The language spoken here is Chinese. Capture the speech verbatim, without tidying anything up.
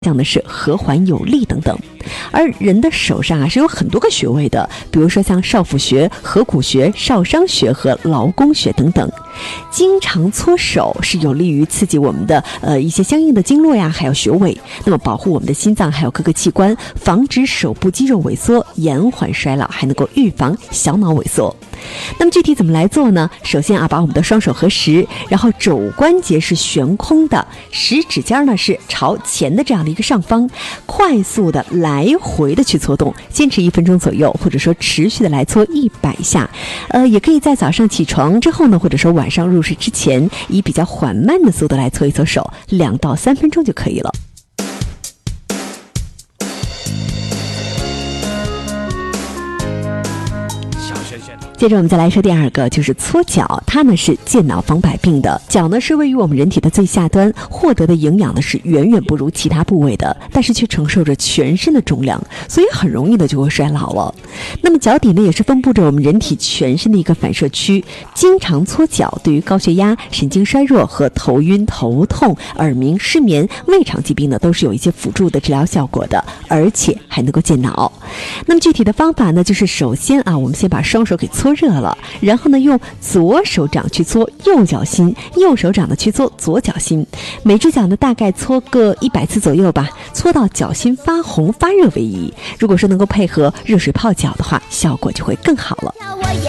讲的是和缓有力等等。而人的手上啊是有很多个穴位的，比如说像少府穴、合谷穴、少商穴和劳宫穴等等。经常搓手是有利于刺激我们的呃一些相应的经络呀，还有穴位，那么保护我们的心脏还有各个器官，防止手部肌肉萎缩，延缓衰老，还能够预防小脑萎缩。那么具体怎么来做呢？首先啊，把我们的双手合十，然后肘关节是悬空的，食指尖呢是朝前的这样的一个上方，快速的来回的去搓动，坚持一分钟左右，或者说持续的来搓一百下。呃，也可以在早上起床之后呢，或者说晚上入睡之前，以比较缓慢的速度来搓一搓手，两到三分钟就可以了。接着我们再来说第二个，就是搓脚，它呢是健脑防百病的。脚呢是位于我们人体的最下端，获得的营养呢是远远不如其他部位的，但是却承受着全身的重量，所以很容易的就会衰老了。那么脚底呢也是分布着我们人体全身的一个反射区，经常搓脚对于高血压、神经衰弱和头晕、头痛、耳鸣、失眠、胃肠疾病呢都是有一些辅助的治疗效果的，而且还能够健脑。那么具体的方法呢，就是首先啊，我们先把双手给搓热了，然后呢用左手掌去搓右脚心，右手掌呢去搓左脚心，每只脚呢大概搓个一百次左右吧，搓到脚心发红发热为宜。如果说能够配合热水泡脚的话，效果就会更好了。